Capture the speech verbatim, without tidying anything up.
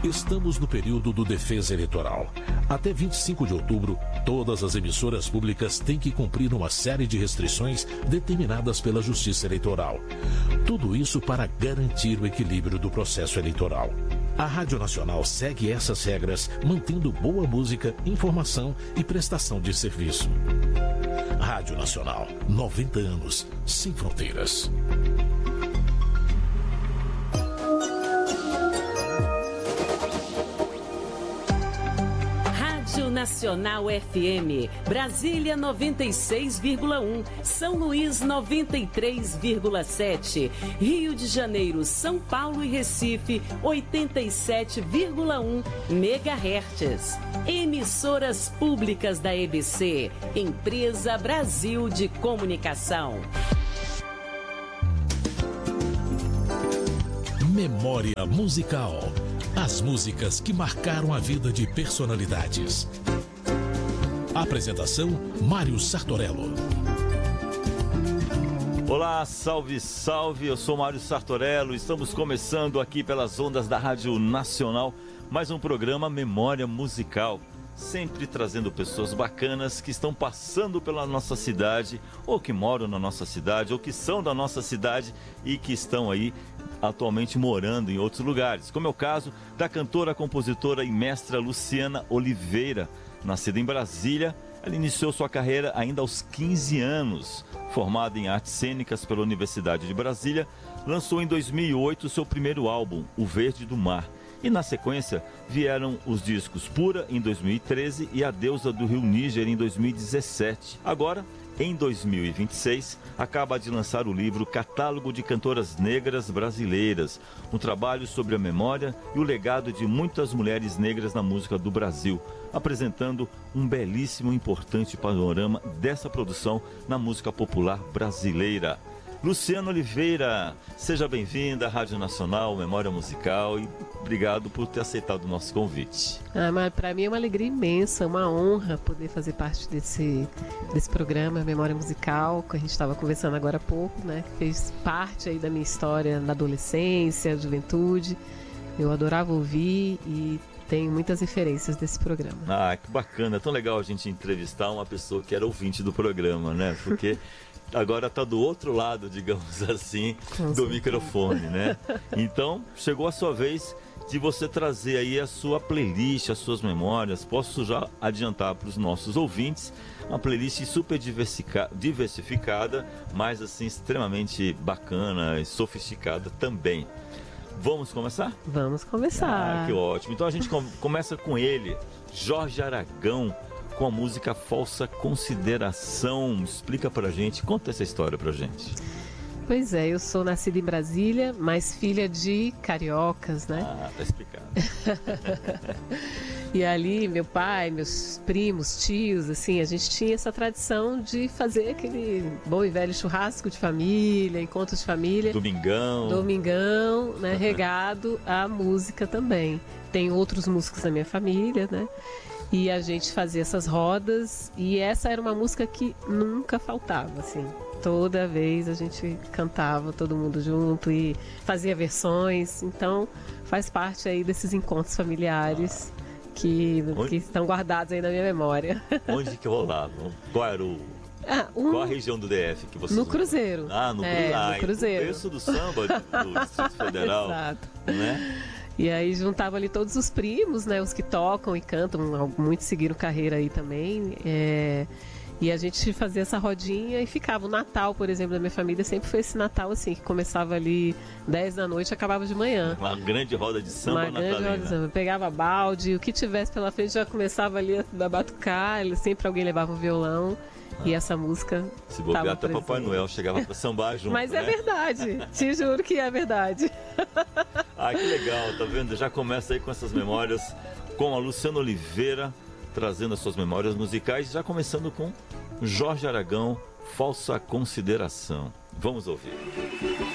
Estamos no período do Defesa Eleitoral. Até vinte e cinco de outubro, todas as emissoras públicas têm que cumprir uma série de restrições determinadas pela Justiça Eleitoral. Tudo isso para garantir o equilíbrio do processo eleitoral. A Rádio Nacional segue essas regras, mantendo boa música, informação e prestação de serviço. Rádio Nacional, noventa anos, sem fronteiras. Nacional F M, Brasília noventa e seis vírgula um, São Luís noventa e três vírgula sete, Rio de Janeiro, São Paulo e Recife oitenta e sete vírgula um megahertz. Emissoras públicas da E B C, Empresa Brasil de Comunicação. Memória musical. As músicas que marcaram a vida de personalidades. Apresentação: Mário Sartorello. Olá, salve, salve, eu sou Mário Sartorello, estamos começando aqui pelas ondas da Rádio Nacional, mais um programa Memória Musical, sempre trazendo pessoas bacanas que estão passando pela nossa cidade, ou que moram na nossa cidade, ou que são da nossa cidade e que estão aí atualmente morando em outros lugares, como é o caso da cantora, compositora e mestra Luciana Oliveira. Nascida em Brasília, ela iniciou sua carreira ainda aos quinze anos. Formada em artes cênicas pela Universidade de Brasília, lançou em dois mil e oito seu primeiro álbum, O Verde do Mar. E na sequência vieram os discos Pura em dois mil e treze e A Deusa do Rio Níger em dois mil e dezessete. Agora, em dois mil e vinte e seis, acaba de lançar o livro Catálogo de Cantoras Negras Brasileiras, um trabalho sobre a memória e o legado de muitas mulheres negras na música do Brasil, apresentando um belíssimo e importante panorama dessa produção na música popular brasileira. Luciana Oliveira, seja bem-vinda à Rádio Nacional, Memória Musical, e obrigado por ter aceitado o nosso convite. Ah, mas para mim é uma alegria imensa, uma honra poder fazer parte desse, desse programa Memória Musical, que a gente estava conversando agora há pouco, né? Que fez parte aí da minha história na adolescência, juventude. Eu adorava ouvir e tenho muitas referências desse programa. Ah, que bacana, é tão legal a gente entrevistar uma pessoa que era ouvinte do programa, né? Porque agora está do outro lado, digamos assim, do microfone, né? Então, chegou a sua vez de você trazer aí a sua playlist, as suas memórias. Posso já adiantar para os nossos ouvintes uma playlist super diversificada, mas assim, extremamente bacana e sofisticada também. Vamos começar? Vamos começar. Ah, que ótimo. Então a gente começa com ele, Jorge Aragão, com a música Falsa Consideração. Explica pra gente, conta essa história pra gente. Pois é, eu sou nascida em Brasília, mas filha de cariocas, né? Ah, tá explicado. E ali, meu pai, meus primos, tios, assim, a gente tinha essa tradição de fazer aquele bom e velho churrasco de família, encontro de família. Domingão. Domingão, né? Regado à música também. Tem outros músicos da minha família, né? E a gente fazia essas rodas, e essa era uma música que nunca faltava, assim. Toda vez a gente cantava, todo mundo junto, e fazia versões. Então, faz parte aí desses encontros familiares que, que estão guardados aí na minha memória. Onde que rolavam? Qual era o... Ah, um... Qual a região do D F que você... No Cruzeiro. Ah, no, é, Cru... ah, no Cruzeiro. Isso do samba do Distrito Federal. Exato. Né? E aí juntava ali todos os primos, né, os que tocam e cantam, muitos seguiram carreira aí também, é, e a gente fazia essa rodinha e ficava. O Natal, por exemplo, da minha família sempre foi esse Natal assim, que começava ali dez da noite e acabava de manhã. Uma grande roda de samba natalina. Uma grande roda de samba. Pegava balde, o que tivesse pela frente já começava ali a batucar, sempre alguém levava um violão. E essa música. Se bobear, até presente. Papai Noel chegava pra sambar junto. Mas é né? verdade, te juro que é verdade. Ah, que legal, tá vendo? Já começa aí com essas memórias, com a Luciana Oliveira, trazendo as suas memórias musicais, já começando com Jorge Aragão, Falsa Consideração. Vamos ouvir.